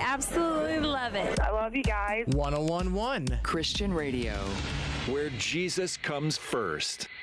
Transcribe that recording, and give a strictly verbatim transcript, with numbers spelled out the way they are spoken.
absolutely love it. I love you guys. one oh one point one Christian Radio, where Jesus comes first.